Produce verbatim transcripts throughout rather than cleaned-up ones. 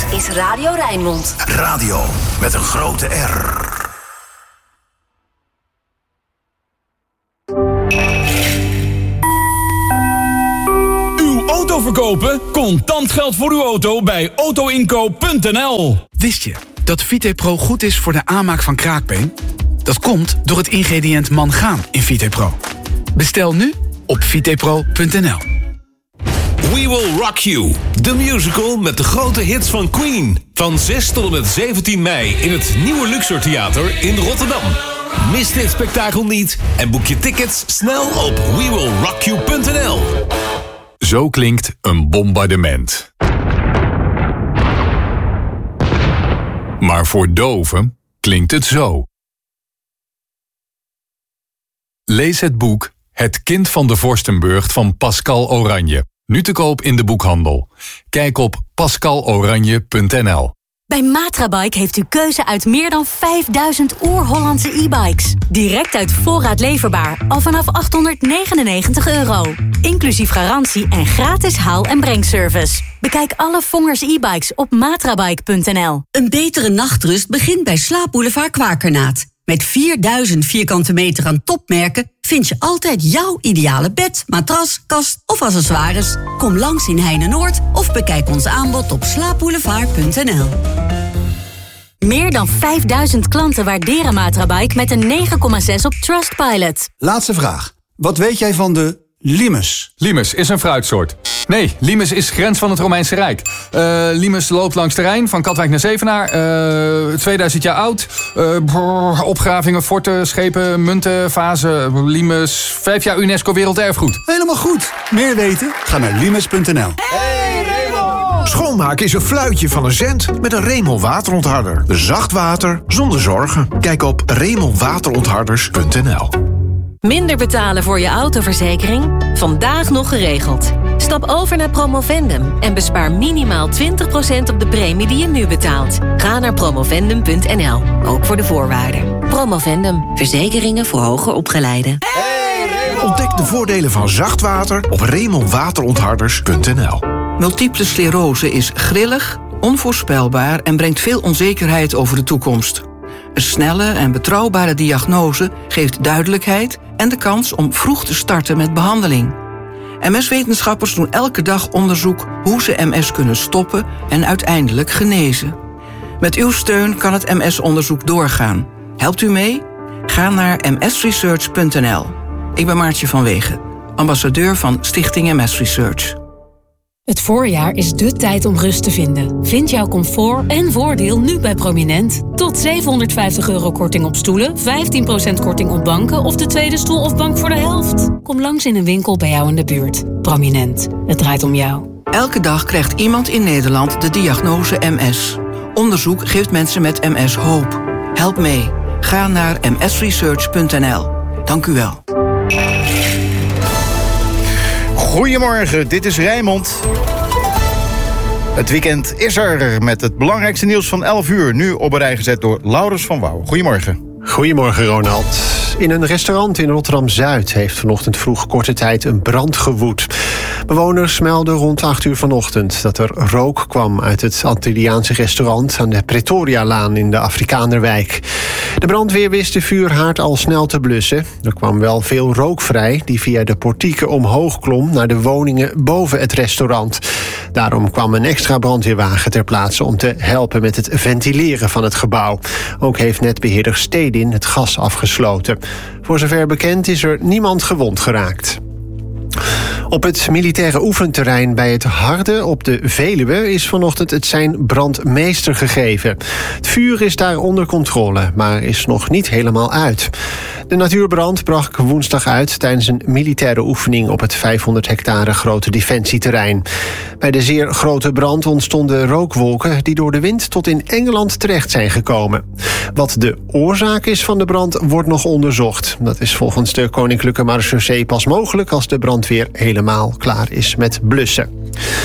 is Radio Rijnmond. Radio met een grote R. Uw auto verkopen? Contant geld voor uw auto bij autoinkoop punt n l. Wist je dat Vitepro goed is voor de aanmaak van kraakbeen? Dat komt door het ingrediënt mangaan in Vitepro. Bestel nu op vitepro punt n l. We Will Rock You, de musical met de grote hits van Queen. Van zes tot en met zeventien mei in het Nieuwe Luxor Theater in Rotterdam. Mis dit spektakel niet en boek je tickets snel op we will rock you punt n l. Zo klinkt een bombardement. Maar voor doven klinkt het zo. Lees het boek Het kind van de Vorstenburg van Pascal Oranje. Nu te koop in de boekhandel. Kijk op pascal oranje punt n l. Bij Matrabike heeft u keuze uit meer dan vijfduizend oer-Hollandse e-bikes. Direct uit voorraad leverbaar, al vanaf achthonderdnegenennegentig euro. Inclusief garantie en gratis haal- en brengservice. Bekijk alle Vongers e-bikes op matrabike punt n l. Een betere nachtrust begint bij Slaapboulevard Kwakernaat. Met vierduizend vierkante meter aan topmerken vind je altijd jouw ideale bed, matras, kast of accessoires. Kom langs in Heine-Noord of bekijk ons aanbod op slaapboulevard punt n l. Meer dan vijfduizend klanten waarderen Matrabike met een negen komma zes op Trustpilot. Laatste vraag. Wat weet jij van de limes? Limes is een fruitsoort. Nee, limes is grens van het Romeinse Rijk. Uh, limes loopt langs de Rijn, van Katwijk naar Zevenaar. Uh, tweeduizend jaar oud. Uh, brrr, opgravingen, forten, schepen, munten, vazen. Limes, vijf jaar UNESCO Werelderfgoed. Helemaal goed. Meer weten? Ga naar limes punt n l. Hey Raymond! Schoonmaken is een fluitje van een cent met een Remel waterontharder. Zacht water, zonder zorgen. Kijk op remel waterontharders punt n l. Minder betalen voor je autoverzekering? Vandaag nog geregeld. Stap over naar Promovendum en bespaar minimaal twintig procent op de premie die je nu betaalt. Ga naar promovendum punt n l, ook voor de voorwaarden. Promovendum, verzekeringen voor hoger opgeleiden. Hey, ontdek de voordelen van zacht water op remel waterontharders punt n l. Multiple sclerose is grillig, onvoorspelbaar en brengt veel onzekerheid over de toekomst. Een snelle en betrouwbare diagnose geeft duidelijkheid en de kans om vroeg te starten met behandeling. M S-wetenschappers doen elke dag onderzoek hoe ze M S kunnen stoppen en uiteindelijk genezen. Met uw steun kan het M S-onderzoek doorgaan. Helpt u mee? Ga naar m s research punt n l. Ik ben Maartje van Wegen, ambassadeur van Stichting M S Research. Het voorjaar is dé tijd om rust te vinden. Vind jouw comfort en voordeel nu bij Prominent. Tot zevenhonderdvijftig euro korting op stoelen, vijftien procent korting op banken of de tweede stoel of bank voor de helft. Kom langs in een winkel bij jou in de buurt. Prominent, het draait om jou. Elke dag krijgt iemand in Nederland de diagnose M S. Onderzoek geeft mensen met M S hoop. Help mee. Ga naar m s research punt n l. Dank u wel. Goedemorgen, dit is Rijnmond. Het weekend is er met het belangrijkste nieuws van elf uur. Nu op een rij gezet door Laurens van Wouw. Goedemorgen. Goedemorgen, Ronald. In een restaurant in Rotterdam-Zuid heeft vanochtend vroeg korte tijd een brand gewoed. Bewoners melden rond acht uur vanochtend dat er rook kwam uit het Antilliaanse restaurant aan de Pretorialaan in de Afrikanerwijk. De brandweer wist de vuurhaard al snel te blussen. Er kwam wel veel rook vrij die via de portieken omhoog klom naar de woningen boven het restaurant. Daarom kwam een extra brandweerwagen ter plaatse om te helpen met het ventileren van het gebouw. Ook heeft netbeheerder Stedin het gas afgesloten. Voor zover bekend is er niemand gewond geraakt. Op het militaire oefenterrein bij het Harde op de Veluwe is vanochtend het sein brandmeester gegeven. Het vuur is daar onder controle, maar is nog niet helemaal uit. De natuurbrand brak woensdag uit tijdens een militaire oefening op het vijfhonderd hectare grote defensieterrein. Bij de zeer grote brand ontstonden rookwolken die door de wind tot in Engeland terecht zijn gekomen. Wat de oorzaak is van de brand wordt nog onderzocht. Dat is volgens de Koninklijke Marechaussee pas mogelijk als de brandweer helemaal klaar is met blussen.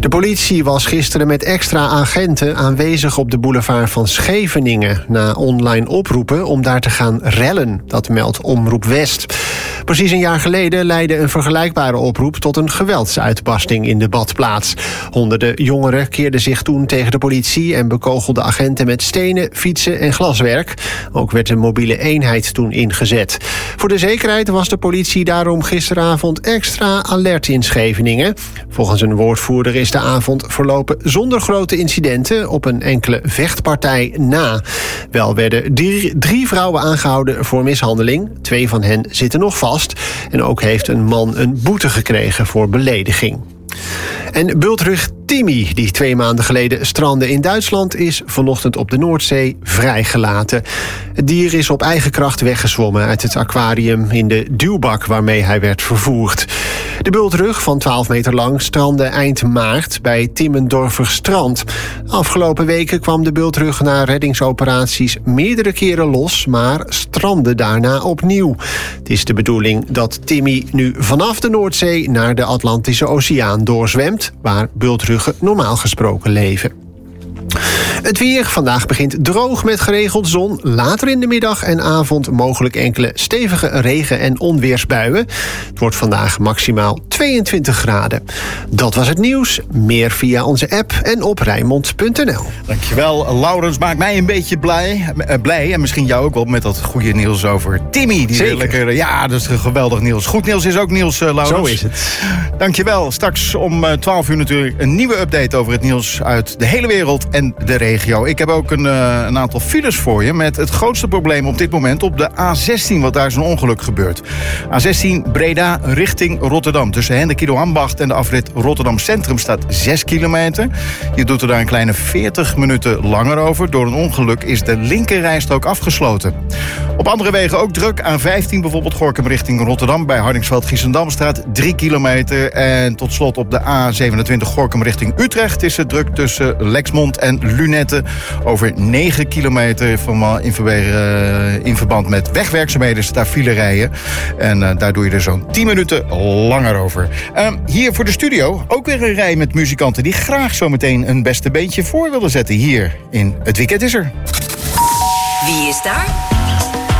De politie was gisteren met extra agenten aanwezig op de boulevard van Scheveningen na online oproepen om daar te gaan rellen. Dat meldt Omroep West. Precies een jaar geleden leidde een vergelijkbare oproep tot een geweldsuitbarsting in de badplaats. Honderden jongeren keerden zich toen tegen de politie en bekogelden agenten met stenen, fietsen en glaswerk. Ook werd een mobiele eenheid toen ingezet. Voor de zekerheid was de politie daarom gisteravond extra alert in Scheveningen. Volgens een woordvoerder is de avond verlopen zonder grote incidenten, op een enkele vechtpartij na. Wel werden drie, drie vrouwen aangehouden voor mishandeling. Twee van hen zitten nog vast. En ook heeft een man een boete gekregen voor belediging. En bultrug Timmy, die twee maanden geleden strandde in Duitsland, is vanochtend op de Noordzee vrijgelaten. Het dier is op eigen kracht weggezwommen uit het aquarium in de duwbak waarmee hij werd vervoerd. De bultrug van twaalf meter lang strandde eind maart bij Timmendorfer Strand. Afgelopen weken kwam de bultrug na reddingsoperaties meerdere keren los, maar strandde daarna opnieuw. Het is de bedoeling dat Timmy nu vanaf de Noordzee naar de Atlantische Oceaan doorzwemt, waar bultruggen normaal gesproken leven. Het weer. Vandaag begint droog met geregeld zon. Later in de middag en avond mogelijk enkele stevige regen- en onweersbuien. Het wordt vandaag maximaal tweeëntwintig graden. Dat was het nieuws. Meer via onze app en op Rijnmond punt n l. Dankjewel, Laurens. Maakt mij een beetje blij. Uh, blij. En misschien jou ook wel met dat goede nieuws over Timmy. Die Zeker. Lekker, ja, dat is een geweldig nieuws. Goed nieuws is ook nieuws, uh, Laurens. Zo is het. Dankjewel. Straks om uh, twaalf uur natuurlijk een nieuwe update over het nieuws uit de hele wereld en de regio. Ik heb ook een, uh, een aantal files voor je met het grootste probleem op dit moment op de A zestien, wat daar is een ongeluk gebeurd. A zestien Breda richting Rotterdam. Tussen Hendrik-Ido-Ambacht en de afrit Rotterdam Centrum staat zes kilometer. Je doet er daar een kleine veertig minuten langer over. Door een ongeluk is de linkerrijstrook afgesloten. Op andere wegen ook druk. A vijftien bijvoorbeeld Gorinchem richting Rotterdam bij Hardingsveld-Giessendam staat drie kilometer. En tot slot op de A zevenentwintig Gorinchem richting Utrecht is het druk tussen Lexmond en Lunetten. Over negen kilometer van, in, uh, in verband met wegwerkzaamheden is daar file rijden. En uh, daar doe je er zo'n tien minuten langer over. Uh, hier voor de studio ook weer een rij met muzikanten die graag zometeen een beste beentje voor willen zetten. Hier in Het Weekend is er. Wie is daar?